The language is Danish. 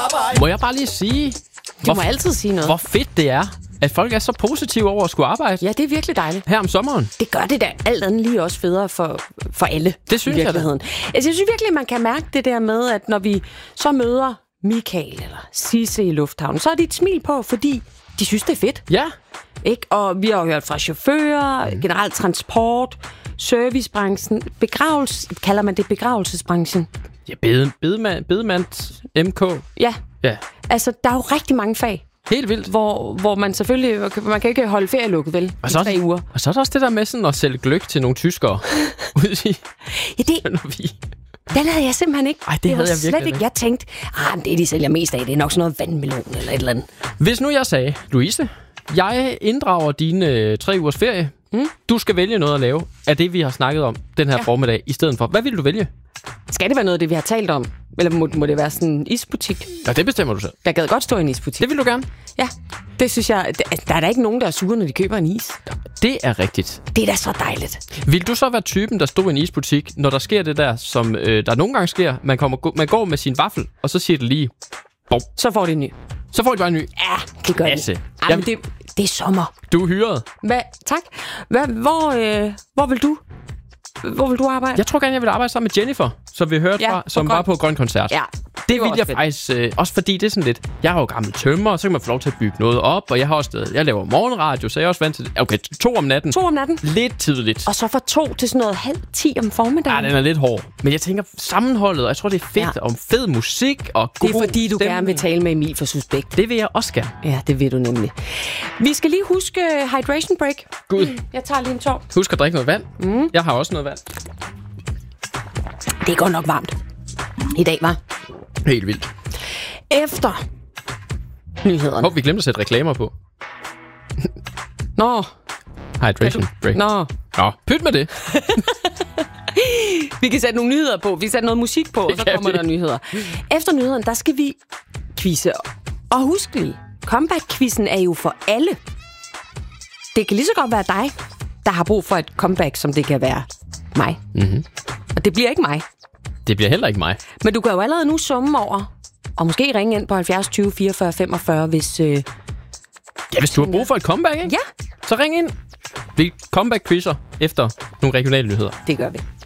Må jeg bare lige sige, Du må altid sige noget. hvor fedt det er, at folk er så positive over at skulle arbejde Ja, det er virkelig dejligt. her om sommeren. Det gør det da alt andet lige også federe for alle. Det synes i jeg da. virkeligheden. Jeg synes virkelig, man kan mærke det der med, at når vi så møder Michael eller Sisse i lufthavnen, så er de et smil på, fordi de synes, det er fedt. Ja, Ikke? Og vi har jo hørt fra chauffører, generelt transport, servicebranchen, kalder man det begravelsesbranchen? ja bedemands MK. Ja, Ja, altså der er jo rigtig mange fag, helt vildt. hvor man selvfølgelig, man kan ikke holde ferie lukket, vel, i 3 uger. Og så er der også det der med sådan at sælge gløgg til nogle tyskere. Ude i, Ja, når vi... den havde jeg simpelthen ikke. Ej, det havde var jeg slet virkelig ikke. Jeg tænkte, men det de sælger mest af, det er nok sådan noget vandmelon eller et eller andet. Hvis nu jeg sagde, Louise, jeg inddrager dine 3 ugers ferie. Du skal vælge noget at lave af det, vi har snakket om den her formiddag, i stedet for. Hvad vil du vælge? Skal det være noget af det, vi har talt om? Eller må det være sådan en isbutik? Ja, det bestemmer du selv. Jeg gad godt stå i en isbutik. Det vil du gerne. Ja, det synes jeg. Der er da ikke nogen, der er sure, når de køber en is. Det er rigtigt. Det er da så dejligt. Vil du så være typen, der stod i en isbutik, når der sker det der, som der nogle gange sker? Man går med sin vaffel, og så siger det lige... Bom. Så får de en ny. Så får de bare en ny. Ja, det gør Klasse. de. Ej, men det er sommer. Du er hyret. Hvad? Tak. Hvor vil du? Hvor vil du arbejde? Jeg tror gerne, jeg vil arbejde sammen med Jennifer, som vi hørte fra, som var på Grøn Koncert. Ja, det var vil jeg fedt. faktisk, også fordi det er sådan lidt, jeg har jo gammel tømmer, så kan man få lov til at bygge noget op, og jeg har også, jeg laver morgenradio, så jeg er også vant til det. Okay, 2 om natten. 2 om natten. Lidt tidligt. Og så fra 2 til sådan noget 9:30 om formiddagen. Ja, den er lidt hård. Men jeg tænker sammenholdet, og jeg tror, det er fedt om fed musik og god Det er fordi, du stemning. gerne vil tale med Emil for Suspekt. Det vil jeg også gerne. Ja, det vil du nemlig. Vi skal lige huske hydration break. Gud. Jeg tager lige en tår. Husk at drikke noget vand. Jeg har også noget vand. Det er godt nok varmt i dag, var. Helt vildt. Efter nyhederne. Vi glemte at sætte reklamer på. Nå. Hydration break. Nå. Pyt med det. Vi kan sætte nogle nyheder på. Vi kan sætte noget musik på, og så kommer der nyheder. Efter nyhederne, der skal vi quizze. Og husk lige, comeback-quizzen er jo for alle. Det kan lige så godt være dig, der har brug for et comeback, som det kan være mig. Mm-hmm. Og det bliver ikke mig. Det bliver heller ikke mig. Men du kan jo allerede nu summe over, og måske ringe ind på 70 20 44 45, hvis... Ja, hvis du har brug for et comeback, ikke? Ja. Så ring ind. Vi comeback-quizzer efter nogle regionale nyheder. Det gør vi.